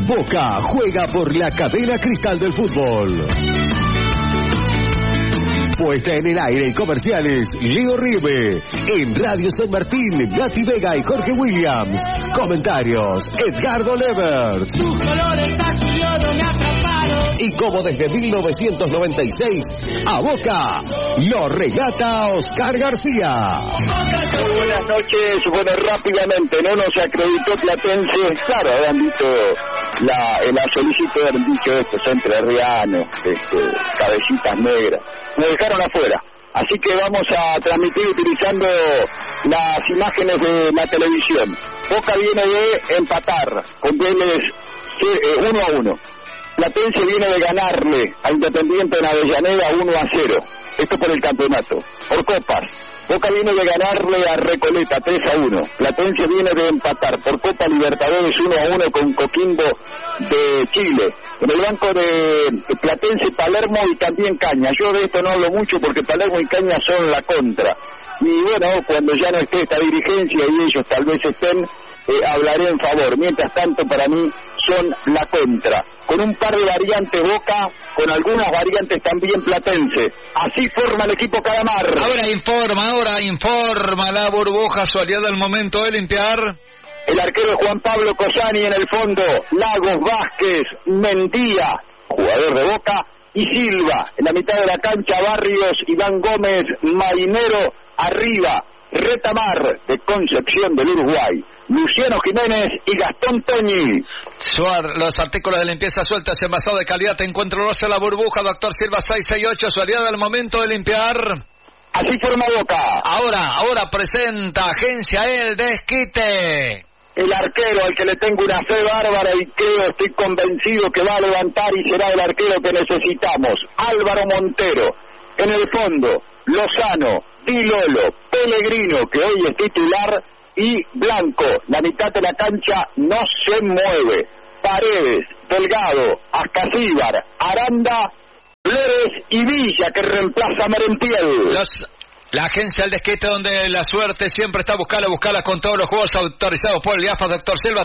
Boca juega por la cadena Cristal del fútbol. Puesta en el aire y comerciales, Leo Ribe. En Radio San Martín, Nati Vega y Jorge Williams. Comentarios, Edgardo Levert. Tus colores azul me atraparon. Y como desde 1996, a Boca lo regata Oscar García. Buenas noches. Bueno, rápidamente, no nos acreditó Platense. Claro, habían dicho la solicitud, habían dicho estos entrerrianos, cabecitas negras. Nos dejaron afuera. Así que vamos a transmitir utilizando las imágenes de la televisión. Boca viene de empatar con Vélez 1-1. Platense viene de ganarle a Independiente en Avellaneda 1-0. Esto por el campeonato. Por copas. Boca viene de ganarle a Recoleta 3-1. Platense viene de empatar por Copa Libertadores 1-1 con Coquimbo de Chile. En el banco de Platense, Palermo y también Caña. Yo de esto no hablo mucho porque Palermo y Caña son la contra. Y bueno, cuando ya no esté esta dirigencia y ellos tal vez estén, hablaré en favor. Mientras tanto, para mí son la contra. Con un par de variantes Boca, con algunas variantes también Platense. Así forma el equipo Calamar. Ahora informa la burbuja, su aliada al momento de limpiar. El arquero Juan Pablo Cosani en el fondo, Lagos, Vázquez, Mendía, jugador de Boca, y Silva. En la mitad de la cancha, Barrios, Iván Gómez, Marinero, arriba, Retamar, de Concepción del Uruguay, Luciano Jiménez y Gastón Toñi. Los artículos de limpieza sueltas, envasado de calidad, encuéntralos en la burbuja, doctor Silva 668, su aliada al momento de limpiar. Así forma Boca. Ahora presenta Agencia El Desquite. El arquero al que le tengo una fe bárbara y estoy convencido que va a levantar y será el arquero que necesitamos. Álvaro Montero. En el fondo, Lozano, Di Lolo, Pellegrino, que hoy es titular, y Blanco. La mitad de la cancha no se mueve. Paredes, Delgado, Ascasíbar, Aranda, Flores y Villa, que reemplaza a Merentiel. La Agencia El Desquite, donde la suerte siempre está buscala con todos los juegos autorizados por el IAFA, doctor Silva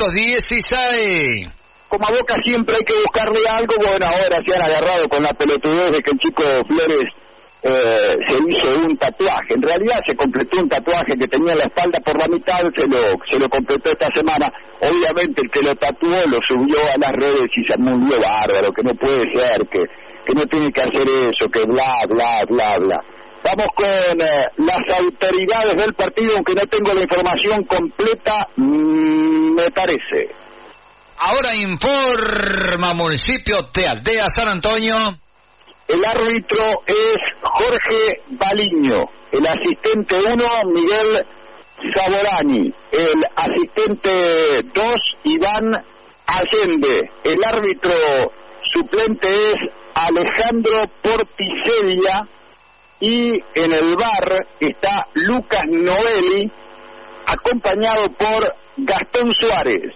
316. Como a Boca siempre hay que buscarle algo, bueno, ahora se han agarrado con la pelotudez de que el chico Flores se hizo un tatuaje. En realidad se completó un tatuaje que tenía en la espalda por la mitad, se lo completó esta semana. Obviamente el que lo tatuó lo subió a las redes y se armó un lío bárbaro, que no puede ser, que no tiene que hacer eso, que bla, bla, bla, bla. Vamos con las autoridades del partido, aunque no tengo la información completa, me parece. Ahora informa municipio de Aldea San Antonio. El árbitro es Jorge Baliño, el asistente 1, Miguel Saborani, el asistente 2, Iván Allende, el árbitro suplente es Alejandro Porticella, y en el VAR está Lucas Novelli, acompañado por Gastón Suárez.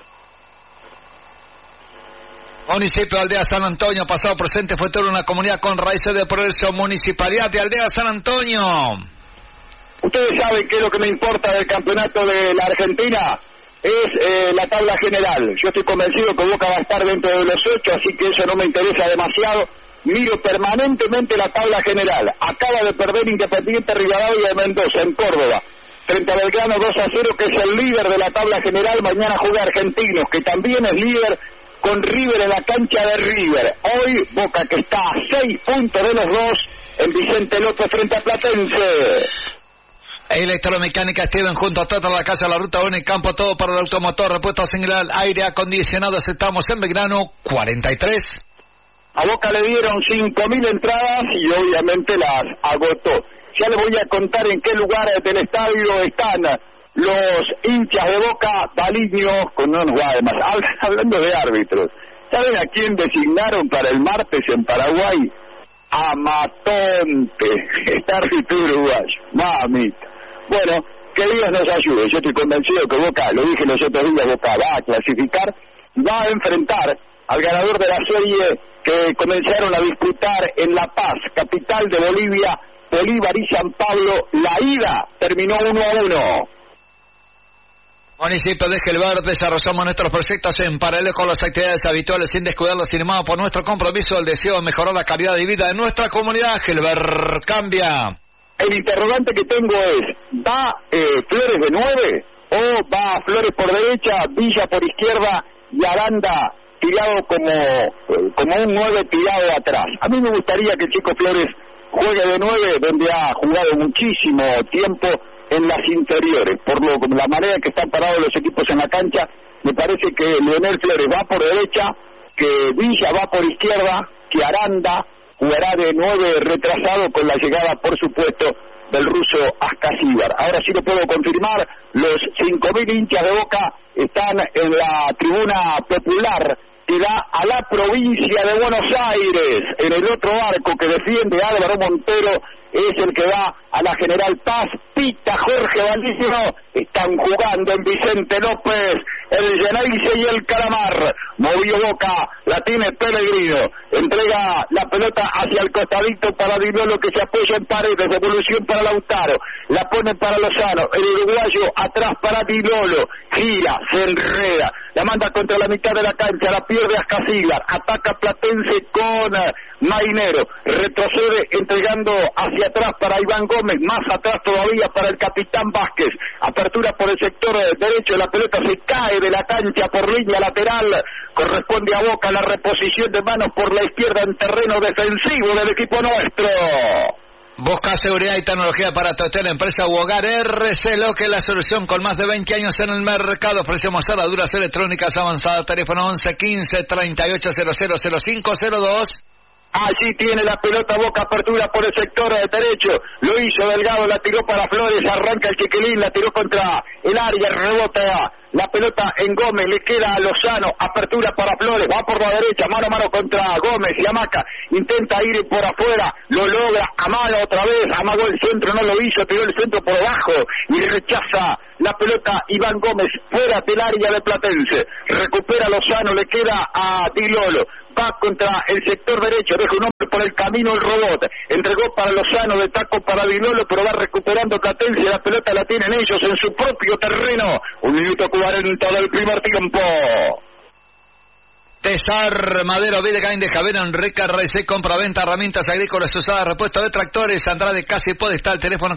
Municipio de Aldea San Antonio, pasado, presente, futuro, una comunidad con raíces de progreso. Municipalidad de Aldea San Antonio. Ustedes saben qué es lo que me importa del campeonato de la Argentina, es la tabla general. Yo estoy convencido que Boca va a estar dentro de los 8, así que eso no me interesa demasiado. Miro permanentemente la tabla general. Acaba de perder Independiente Rivadavia de Mendoza en Córdoba frente a Belgrano 2-0, que es el líder de la tabla general. Mañana juega Argentinos, que también es líder, con River en la cancha de River. Hoy Boca, que está a 6 puntos de los dos, en Vicente López frente a Platense. Electromecánica Steven junto a toda la casa, la ruta 1 en campo, todo para el automotor, repuesto singular, aire acondicionado. Estamos en Belgrano 43. A Boca le dieron 5.000 entradas y obviamente las agotó. Ya les voy a contar en qué lugares del estadio están los hinchas de Boca. Baliño, con no nos va además, hablando de árbitros, ¿saben a quién designaron para el martes en Paraguay? A Matonte, el árbitro uruguayo, mamita. Bueno, que Dios nos ayude. Yo estoy convencido que Boca, lo dije los otros días, Boca va a clasificar, va a enfrentar al ganador de la serie que comenzaron a disputar en La Paz, capital de Bolivia, Bolívar y San Pablo. La ida terminó 1-1. Municipio de Gelbar, desarrollamos nuestros proyectos en paralelo con las actividades habituales sin descuidarlos, sin más por nuestro compromiso, el deseo de mejorar la calidad de vida de nuestra comunidad. Gelbar cambia. El interrogante que tengo es, ¿va Flores de 9 o va Flores por derecha, Villa por izquierda y Aranda tirado como un 9 tirado atrás? A mí me gustaría que el chico Flores juegue de 9, donde ha jugado muchísimo tiempo en las inferiores. Por la manera que están parados los equipos en la cancha, me parece que Leonel Flores va por derecha, que Villa va por izquierda, que Aranda jugará de 9 retrasado con la llegada, por supuesto, del ruso Ascasíbar. Ahora sí lo puedo confirmar, los 5.000 hinchas de Boca están en la tribuna popular que da a la provincia de Buenos Aires. En el otro arco que defiende Álvaro Montero es el que va a la General Paz. Pita Jorge Valdivino. Están jugando en Vicente López el Geneise y el Calamar. Movió Boca, la tiene Pellegrino, entrega la pelota hacia el costadito para Di Lolo, que se apoya en paredes, devolución para Lautaro, la pone para Lozano, el uruguayo atrás para Di Lolo, gira, se enreda, la manda contra la mitad de la cancha, la pierde Ascasíbar, ataca Platense con Mainero, retrocede entregando hacia atrás para Iván Gómez, más atrás todavía para el capitán Vázquez, apertura por el sector derecho, la pelota se cae de la cancha por línea lateral, corresponde a Boca la reposición de manos por la izquierda en terreno defensivo del equipo nuestro. Busca seguridad y tecnología para tu hotel, empresa u hogar. RC Loque, la solución con más de 20 años en el mercado. Ofrecemos cerraduras electrónicas avanzadas. Teléfono 11 15 38 00 05 02. Allí tiene la pelota Boca, apertura por el sector derecho, lo hizo Delgado, la tiró para Flores, arranca el Chiquilín, la tiró contra el área, rebota la pelota en Gómez, le queda a Lozano, apertura para Flores, va por la derecha, mano a mano contra Gómez y Hamaca, intenta ir por afuera, lo logra, amaga otra vez, amagó el centro, no lo hizo, tiró el centro por abajo y rechaza la pelota Iván Gómez fuera del área de Platense, recupera Lozano, le queda a Di Lolo, va contra el sector derecho, deja un hombre por el camino el robot, entregó para Lozano, de taco para Di Lolo, pero va recuperando Platense, la pelota la tienen ellos en su propio terreno, 1 minuto 40 del primer tiempo. Tesar, Madero, Videgain de Javero, Enrique RC, compra-venta, herramientas agrícolas usadas, repuesto de tractores, Andrade Casi Podestal, teléfono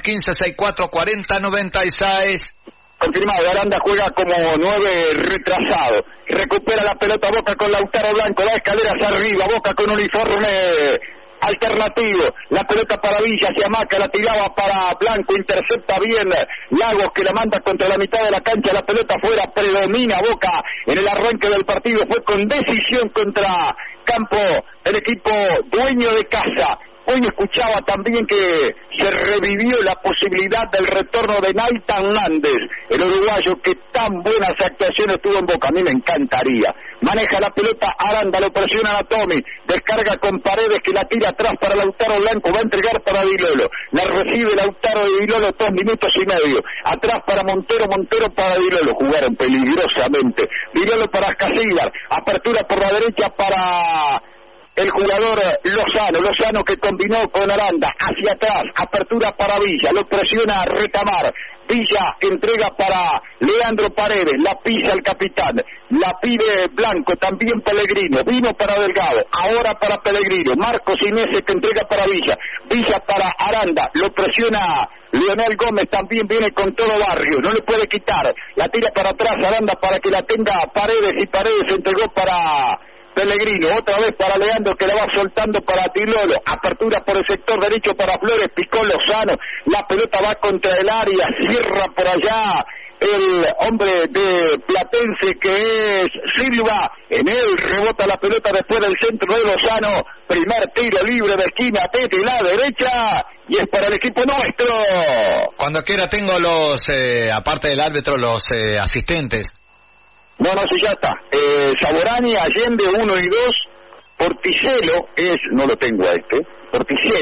15644096. Confirmado, Aranda juega como 9 retrasado, recupera la pelota Boca con Lautaro Blanco, da escaleras arriba, Boca con uniforme alternativo, la pelota para Villa, se amaca, la tiraba para Blanco, intercepta bien Lagos, que la manda contra la mitad de la cancha, la pelota afuera, predomina Boca en el arranque del partido, fue con decisión contra Campo el equipo dueño de casa. Hoy escuchaba también que se revivió la posibilidad del retorno de Nathan Nández, el uruguayo que tan buenas actuaciones tuvo en Boca. A mí me encantaría. Maneja la pelota Aranda, lo presiona a Tommy, descarga con Paredes que la tira atrás para Lautaro Blanco, va a entregar para Di Lolo. La recibe Lautaro de Di Lolo, 2 minutos y medio. Atrás para Montero, Montero para Di Lolo. Jugaron peligrosamente. Di Lolo para Ascasíbar, apertura por la derecha para el jugador Lozano que combinó con Aranda, hacia atrás, apertura para Villa, lo presiona Retamar, Villa entrega para Leandro Paredes, la pisa el capitán, la pide Blanco, también Pellegrino, vino para Delgado, ahora para Pellegrino, Marcos Inés que entrega para Villa, Villa para Aranda, lo presiona Leonel Gómez, también viene con todo Barrio, no le puede quitar, la tira para atrás Aranda para que la tenga Paredes y Paredes entregó para Pellegrino, otra vez para Leandro que la va soltando para Di Lolo, apertura por el sector derecho para Flores, picó Lozano, la pelota va contra el área, cierra por allá el hombre de Platense que es Silva, en él rebota la pelota después del centro de Lozano, primer tiro libre de esquina, Tete la derecha, y es para el equipo nuestro. Cuando quiera tengo los, aparte del árbitro, los asistentes. No, sí, ya está. Saborani, Allende 1 y 2, Porticelo es, no lo tengo a Porticela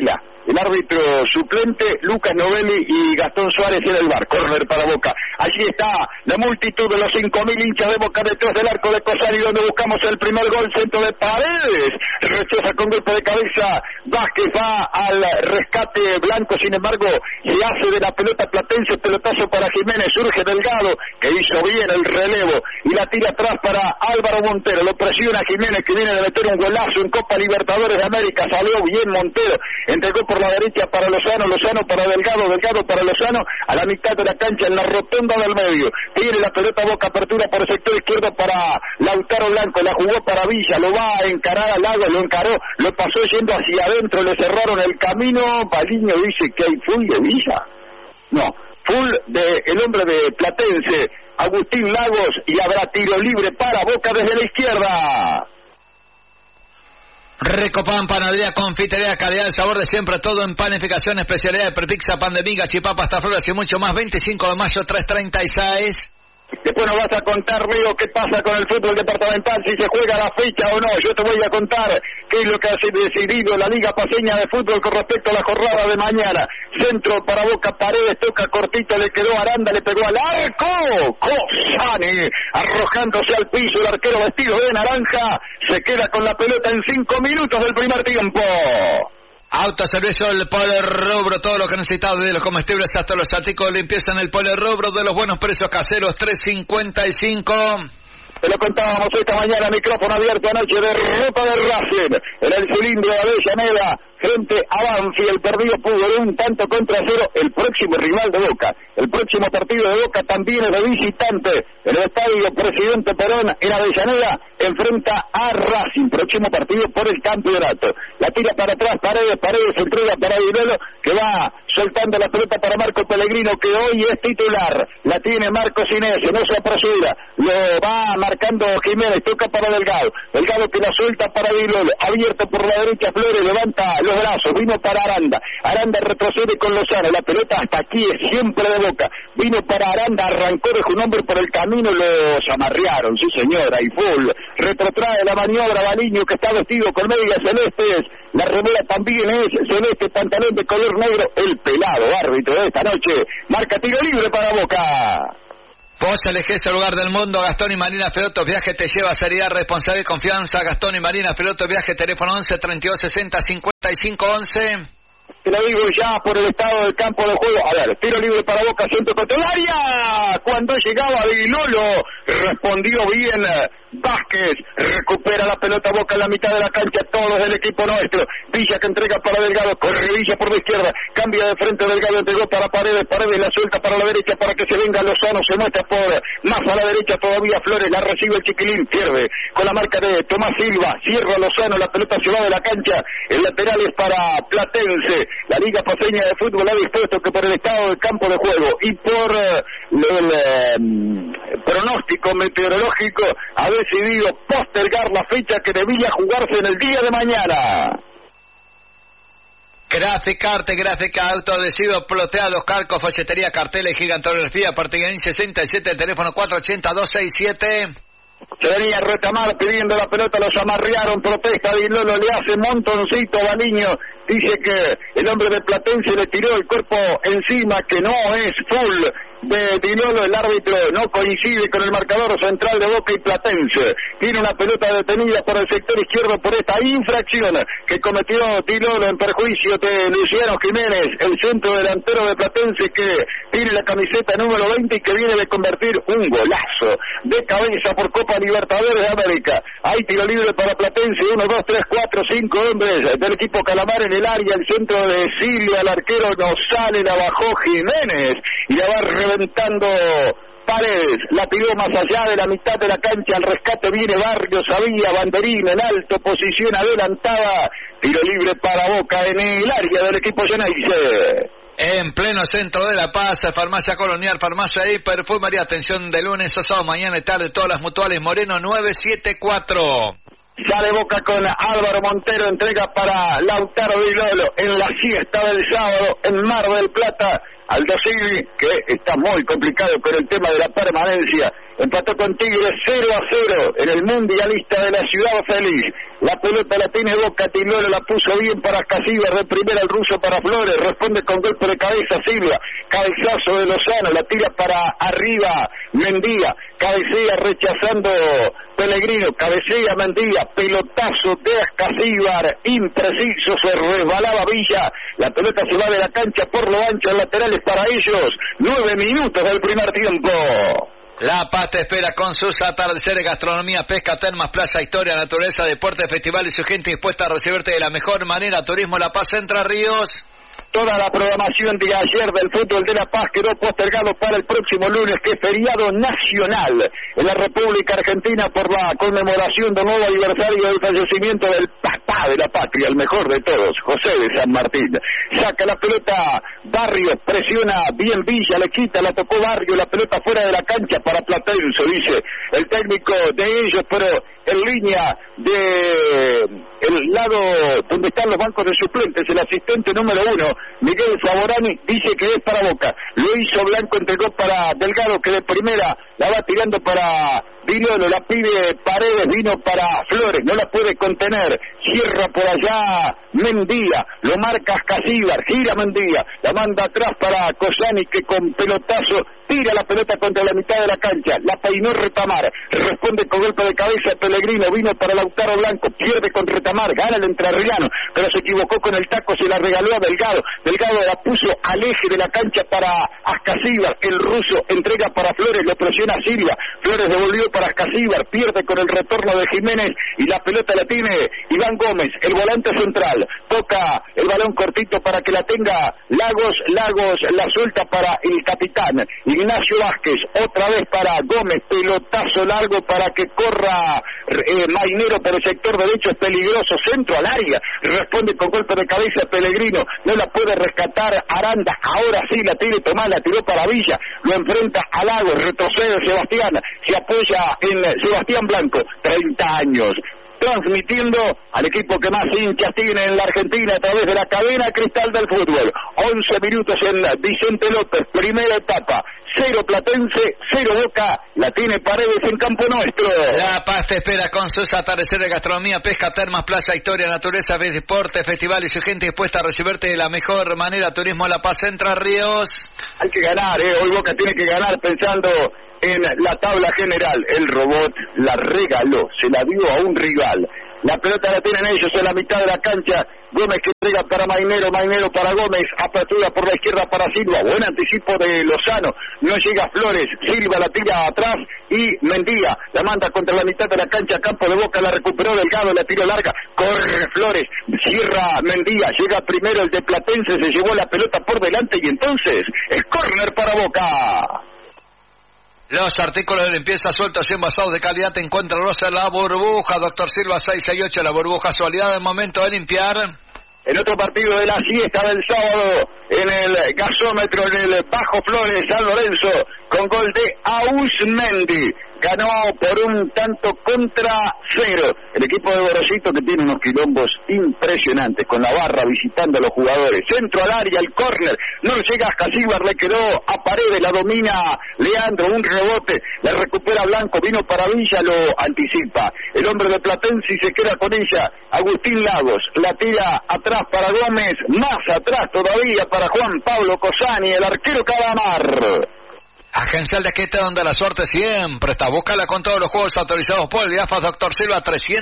el árbitro suplente, Lucas Novelli y Gastón Suárez en el bar. Córner para Boca. Allí está la multitud de los 5.000 hinchas de Boca detrás del arco de Cosari, donde buscamos el primer gol, centro de Paredes. Rechaza con golpe de cabeza. Vázquez va al rescate blanco, sin embargo, se hace de la pelota platense, pelotazo para Jiménez, surge Delgado, que hizo bien el relevo, y la tira atrás para Álvaro Montero. Lo presiona Jiménez, que viene de meter un golazo en Copa Libertadores de América. Salió bien Montero, entregó por la derecha para Lozano, Lozano para Delgado, Delgado para Lozano, a la mitad de la cancha, en la rotonda del medio. Tiene la pelota Boca, apertura por el sector izquierdo para Lautaro Blanco, la jugó para Villa, lo va a encarar al lago, lo encaró, lo pasó yendo hacia adentro, le cerraron el camino. Baliño dice que hay full de Villa. No, full de el hombre de Platense, Agustín Lagos, y habrá tiro libre para Boca desde la izquierda. Recopan, panadería, confitería, calidad, el sabor de siempre, todo en panificación, especialidad de prepizza, pan de miga, chipapa, hasta flores y mucho más. 25 de mayo, 3:36. Después nos vas a contar, Leo, qué pasa con el fútbol departamental, si se juega la fecha o no. Yo te voy a contar qué es lo que ha decidido la Liga Paceña de Fútbol con respecto a la jornada de mañana. Centro para Boca, Paredes toca cortito, le quedó Aranda, le pegó al arco. Cosani arrojándose al piso, el arquero vestido de naranja se queda con la pelota en 5 minutos del primer tiempo. Autoservicio del Polerrubro, todo lo que necesitas, desde los comestibles hasta los artículos de limpieza en el Polerrubro, de los buenos precios caseros, 3.55. Te lo contábamos esta mañana, micrófono abierto anoche, derrota de Racing en el cilindro de Avellaneda frente a Banfield, perdido por 1-0, el próximo rival de Boca. El próximo partido de Boca también es de visitante en el estadio Presidente Perón en Avellaneda, enfrenta a Racing, próximo partido por el campeonato. La tira para atrás, Paredes entrega para Dinolo, que va soltando la pelota para Marco Pellegrino, que hoy es titular. La tiene Marcos Inés, no se apresura, lo va marcando Jiménez, toca para Delgado, Delgado que la suelta para Dinolo, abierto por la derecha Flores, levanta los brazos, vino para Aranda, Aranda retrocede con Lozano, la pelota hasta aquí es siempre de Boca, vino para Aranda, arrancó, dejó un hombre por el camino, los amarrearon, sí señora, y full, retrotrae la maniobra Baliño, que está vestido con medias celestes, la remera también es celeste, pantalón de color negro, el pelado árbitro de esta noche, marca tiro libre para Boca. Vos elegés el lugar del mundo, Gastón y Marina Feloto Viaje te lleva seriedad, responsabilidad y confianza. Gastón y Marina Feloto Viaje, teléfono 11 32 60 55 11. Te lo digo ya por el estado del campo de juego. A ver, tiro libre para Boca, centro contra el área. Cuando llegaba Dinolo, respondió bien Vázquez, recupera la pelota Boca en la mitad de la cancha, todos del equipo nuestro. Villa que entrega para Delgado, corre Villa por la izquierda, cambia de frente Delgado, entregó para Paredes, Paredes la suelta para la derecha para que se venga Lozano, se muestra por más a la derecha todavía Flores, la recibe el Chiquilín, pierde con la marca de Tomás Silva, cierra Lozano, la pelota se va de la cancha, el lateral es para Platense. La Liga Paceña de Fútbol ha dispuesto que por el estado del campo de juego y por el pronóstico meteorológico ha decidido postergar la fecha que debía jugarse en el día de mañana. Graficarte, gráfica, autoadhesivo, ploteados, calcos, folletería, carteles, gigantografía, Parteguín 67, teléfono 480-267. Se venía Retamar pidiendo la pelota, los amarrearon, protesta Dinolo, le hace montoncito Baliño, dice que el hombre de Platense le tiró el cuerpo encima, que no es full de Dinolo, el árbitro no coincide con el marcador central de Boca y Platense. Tiene una pelota detenida por el sector izquierdo por esta infracción que cometió Dinolo en perjuicio de Luciano Jiménez, el centro delantero de Platense, que tiene la camiseta número 20 y que viene de convertir un golazo de cabeza por Copa Libertadores de América. Hay tiro libre para Platense, 1, 2, 3, 4, 5 hombres del equipo Calamar en el área, el centro de Silvia, el arquero no sale, la bajó Jiménez y la va reventando Paredes, la tiró más allá de la mitad de la cancha, al rescate viene Barrios, había Banderín en alto, posición adelantada, tiro libre para Boca en el área del equipo Geneise. En pleno centro de La Paz, farmacia colonial, farmacia y perfumería, atención de lunes a sábado, mañana y tarde, todas las mutuales, Moreno 974. Sale Boca con Álvaro Montero, entrega para Lautaro Dinolo en la siesta del sábado en Mar del Plata. Aldo Civi, que está muy complicado con el tema de la permanencia, empató con Tigre 0-0 en el mundialista de la Ciudad Feliz. La pelota la tiene Boca, Tilolo la puso bien para Casíbar, de primera el ruso para Flores, responde con golpe de cabeza Silva, cabezazo de Lozano, la tira para arriba Mendía, cabecea rechazando Pellegrino, cabecea Mendía, pelotazo de Casíbar, impreciso, se resbalaba Villa, la pelota se va de la cancha por lo ancho, laterales para ellos, 9 minutos del primer tiempo. La Paz te espera con sus atardeceres, gastronomía, pesca, termas, playa, historia, naturaleza, deporte, festival y su gente dispuesta a recibirte de la mejor manera. Turismo La Paz, Entre Ríos. Toda la programación de ayer del fútbol de La Paz quedó postergado para el próximo lunes, que es feriado nacional en la República Argentina por la conmemoración del nuevo aniversario del fallecimiento del papá de la patria, el mejor de todos, José de San Martín. Saca la pelota Barrios, presiona bien Villa, le quita, la tocó Barrio, la pelota fuera de la cancha para Platense, dice el técnico de ellos, pero en línea de el lado donde están los bancos de suplentes, el asistente número 1, Miguel Favorani, dice que es para Boca. Lo hizo Blanco, entregó para Delgado, que de primera la va tirando para Vinolo, la pide Paredes, vino para Flores, no la puede contener, cierra por allá Mendía, lo marca Casíbar, gira Mendía, la manda atrás para Cosani, que con pelotazo tira la pelota contra la mitad de la cancha, la peinó Retamar, responde con golpe de cabeza Pellegrino, vino para Lautaro Blanco, pierde con Retamar, gana el entrerriano, pero se equivocó con el taco, se la regaló a Delgado, Delgado la puso al eje de la cancha para Ascasíbar, el ruso entrega para Flores, lo presiona Silva, Flores devolvió para Ascasíbar, pierde con el retorno de Jiménez y la pelota la tiene Iván Gómez, el volante central, toca el balón cortito para que la tenga Lagos la suelta para el capitán Ignacio Vázquez, otra vez para Gómez, pelotazo largo para que corra Mainero por el sector derecho, es peligroso, centro al área, responde con golpe de cabeza Pellegrino, no la puede rescatar Aranda, ahora sí la tiene Tomás, la tiró para Villa, lo enfrenta a Lagos, retrocede Sebastián, se apoya en Sebastián Blanco, 30 años, transmitiendo al equipo que más hinchas tiene en la Argentina a través de la cadena Cristal del Fútbol. 11 minutos en Vicente López, primera etapa. 0 Platense, 0 Boca, la tiene Paredes en campo nuestro. La Paz te espera con sus atardeceres, gastronomía, pesca, termas, playa, historia, naturaleza, deporte, festival y su gente dispuesta a recibirte de la mejor manera. Turismo La Paz, Entre Ríos. Hay que ganar, hoy Boca tiene que ganar pensando en la tabla general. El robot la regaló, se la dio a un rival. La pelota la tienen ellos en la mitad de la cancha. Gómez que entrega para Mainero, Mainero para Gómez, apertura por la izquierda para Silva, buen anticipo de Lozano, no llega Flores, Silva la tira atrás y Mendía la manda contra la mitad de la cancha, campo de Boca, la recuperó Delgado, la tiró larga, corre Flores, cierra Mendía, llega primero el de Platense, se llevó la pelota por delante y entonces es córner para Boca. Los artículos de limpieza sueltos y envasados de calidad te encuentran en La Burbuja, Doctor Silva 668, La Burbuja, suavidad del momento de limpiar. En otro partido de la siesta del sábado, en el gasómetro, en el Bajo Flores, San Lorenzo, con gol de Ausmendi. Ganó por un tanto contra 0. El equipo de Gorosito, que tiene unos quilombos impresionantes, con la barra visitando a los jugadores. Centro al área, el córner, no llega a Casíbar, le quedó a Paredes, la domina Leandro, un rebote, la recupera Blanco, vino para Villa, lo anticipa. El hombre de Platense se queda con ella, Agustín Lagos, la tira atrás para Gómez, más atrás todavía para Juan Pablo Cosani, el arquero Calamar. Agencia El Desquite, donde la suerte siempre está. Búscala con todos los juegos autorizados por el IAFA, Doctor Silva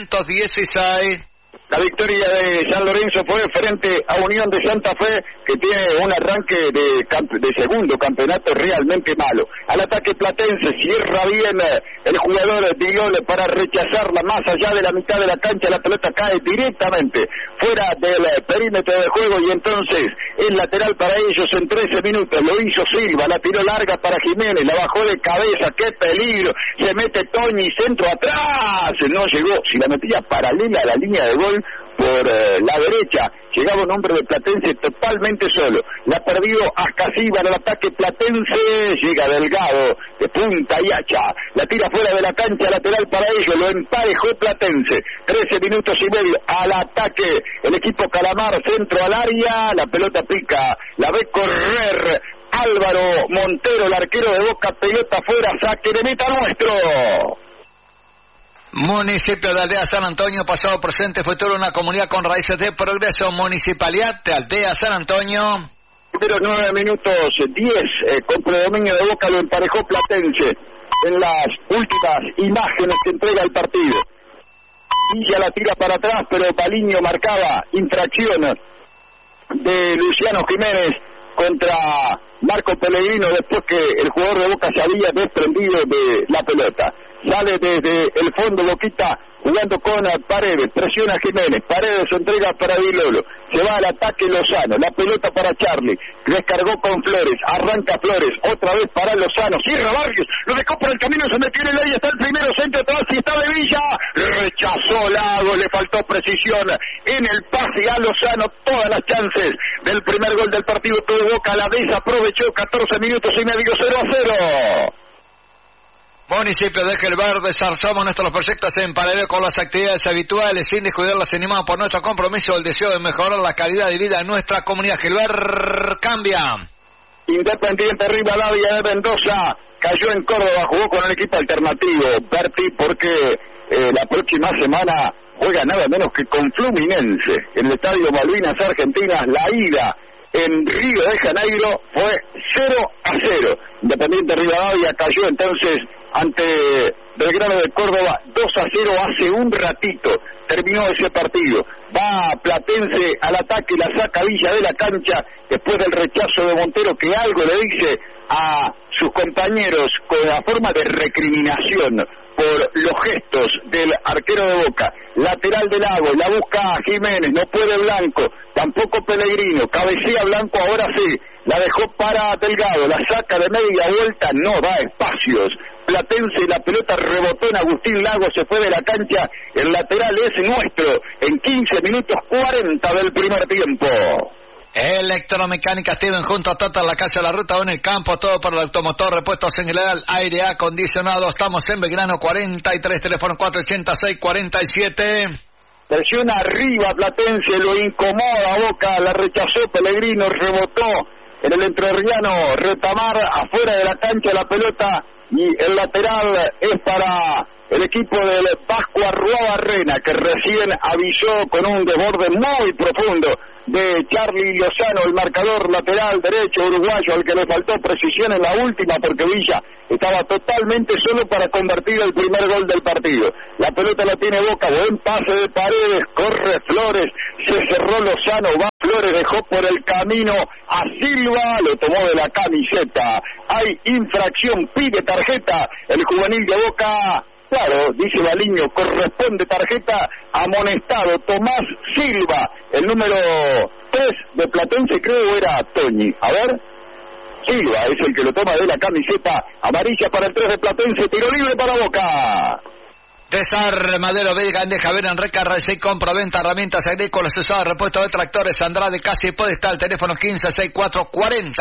316. La victoria de San Lorenzo fue frente a Unión de Santa Fe, que tiene un arranque de segundo campeonato realmente malo. Al ataque Platense, cierra bien el jugador Diol para rechazarla más allá de la mitad de la cancha, la pelota cae directamente fuera del perímetro de juego y entonces es lateral para ellos en 13 minutos. Lo hizo Silva, la tiró larga para Jiménez, la bajó de cabeza, qué peligro, se mete Toñi, centro atrás, no llegó, si la metía paralela a la línea de gol por la derecha, llegaba un hombre de Platense totalmente solo, la perdió Ascasíbar, el ataque Platense, llega Delgado, de punta y hacha, la tira fuera de la cancha, lateral para ellos, lo emparejó Platense, 13 minutos y medio, al ataque, el equipo Calamar, centro al área, la pelota pica, la ve correr Álvaro Montero, el arquero de Boca, pelota afuera, saque de meta nuestro. Municipio de Aldea San Antonio, pasado, presente, futuro, una comunidad con raíces de progreso. Municipalidad de Aldea San Antonio. Pero 9 minutos 10, con predominio de Boca, lo emparejó Platense en las últimas imágenes que entrega el partido. Villa la tira para atrás, pero Paliño marcaba infracción de Luciano Jiménez contra Marco Pellegrino después que el jugador de Boca se había desprendido de la pelota. Sale desde el fondo Boquita jugando con Paredes, presiona Jiménez, Paredes entrega para Vilolo, se va al ataque Lozano, la pelota para Charlie, descargó con Flores, arranca Flores, otra vez para Lozano, cierra Barrios, lo dejó por el camino, se metió en el área, está el primero, centro atrás y está de Villa, rechazó Lago, le faltó precisión en el pase a Lozano, todas las chances del primer gol del partido tuvo Boca, la desaprovechó, 14 minutos y medio, 0-0. Municipio de Gelbar, desarrollamos nuestros proyectos en paralelo con las actividades habituales, sin descuidarlas, animados por nuestro compromiso, el deseo de mejorar la calidad de vida en nuestra comunidad. Gelbar cambia. Independiente Rivadavia de Mendoza cayó en Córdoba, jugó con el equipo alternativo, Berti, porque la próxima semana juega nada menos que con Fluminense, en el Estadio Malvinas Argentinas. La ida en Río de Janeiro fue 0-0. Independiente Rivadavia cayó entonces ante Belgrano de Córdoba 2-0 hace un ratito. Terminó ese partido. Va Platense al ataque, la saca Villa de la cancha después del rechazo de Montero, que algo le dice a sus compañeros con la forma de recriminación por los gestos del arquero de Boca. Lateral de Lago, la busca Jiménez, no puede Blanco, tampoco Pellegrino, cabecea Blanco, ahora sí, la dejó para Delgado, la saca de media vuelta, no da espacios. Platense, la pelota rebotó en Agustín Lago, se fue de la cancha, el lateral es nuestro, en 15 minutos 40 del primer tiempo. Electromecánica Steven junto a Tata, la casa de la ruta o en el campo, todo para el automotor, repuestos en general, aire acondicionado. Estamos en Belgrano 43, teléfono 486-47. Presiona arriba Platense, lo incomoda Boca, la rechazó Pellegrino, rebotó en el entrerriano Retamar, afuera de la cancha la pelota, y el lateral es para el equipo del Vasco Arruabarrena, que recién avisó con un desborde muy profundo de Charlie Lozano, el marcador lateral derecho uruguayo, al que le faltó precisión en la última porque Villa estaba totalmente solo para convertir el primer gol del partido. La pelota la tiene Boca, buen pase de Paredes, corre Flores, se cerró Lozano, va Flores, dejó por el camino a Silva, lo tomó de la camiseta. Hay infracción, pide tarjeta el juvenil de Boca. Claro, dice Baliño, corresponde tarjeta, amonestado Tomás Silva, el número 3 de Platense, creo era Toñi. A ver, Silva es el que lo toma de la camiseta amarilla para el 3 de Platense, tiro libre para Boca. Desarmadero Belga, deja ver en Recarrece y compra-venta herramientas agrícolas, usadas, repuesto de tractores, Andrade, Casi Podestal, teléfono 156440.